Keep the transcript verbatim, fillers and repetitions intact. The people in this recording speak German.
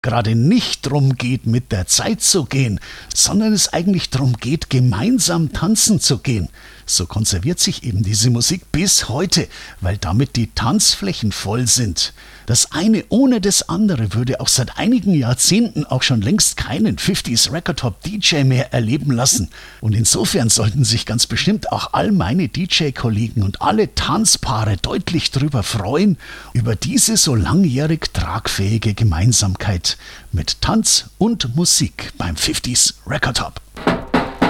gerade nicht drum geht, mit der Zeit zu gehen, sondern es eigentlich drum geht, gemeinsam tanzen zu gehen. So konserviert sich eben diese Musik bis heute, weil damit die Tanzflächen voll sind. Das eine ohne das andere würde auch seit einigen Jahrzehnten auch schon längst keinen fünfziger Record Top D J mehr erleben lassen. Und insofern sollten sich ganz bestimmt auch all meine D J-Kollegen und alle Tanzpaare deutlich drüber freuen, über diese so langjährig tragfähige Gemeinsamkeit mit Tanz und Musik beim fünfziger Record Top.